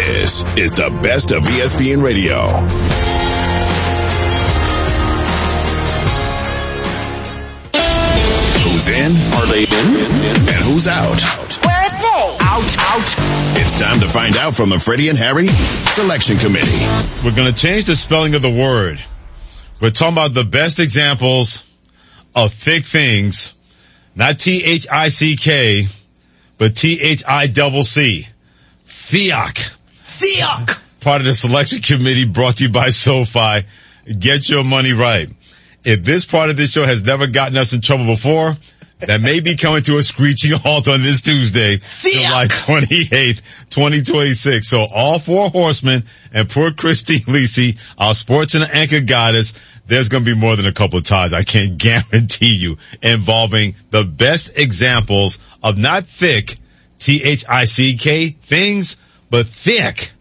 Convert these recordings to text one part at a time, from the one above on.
This is the best of ESPN Radio. Who's in? Are they in? And who's out? Where are they? Out. It's time to find out from the Freddie and Harry Selection Committee. We're going to change the spelling of the word. We're talking about the best examples of thick things, not T-H-I-C-K, but T-H-I-double-C. Thick. Part of the Selection Committee brought to you by SoFi. Get your money right. If this part of this show has never gotten us in trouble before, that may be coming to a screeching halt on this Tuesday, July 28th, 2026. So all four horsemen and poor Christine Lisi, our sports and anchor goddess, there's going to be more than a couple of ties, I can guarantee you, involving the best examples of not thick, T-H-I-C-K things, but thick,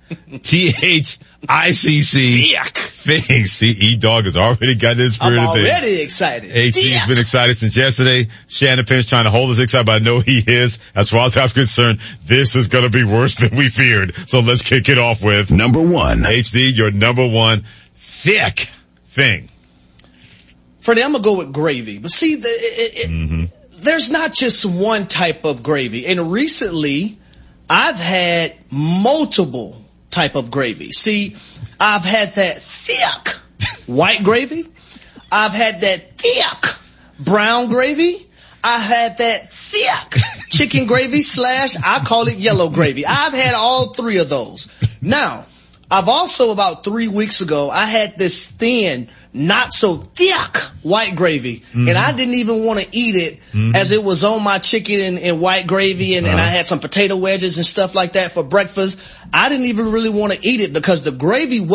T-H-I-C-C things. See, E-Dog has already gotten his spirit of things. I'm already excited. HC's been excited since yesterday. Shannon Penn's trying to hold us excited, but I know he is. As far as I'm concerned, this is going to be worse than we feared. So let's kick it off with number one. HD, your number one thick thing. Freddie, I'm going to go with gravy. But see, there's not just one type of gravy. And recently, I've had multiple type of gravy. See, I've had that thick white gravy. I've had that thick brown gravy. I had that thick chicken gravy / I call it yellow gravy. I've had all three of those. Now, I've also about 3 weeks ago, I had this thin, not so thick white gravy, and I didn't even want to eat it as it was on my chicken and white gravy, and I had some potato wedges and stuff like that for breakfast. I didn't even really want to eat it because the gravy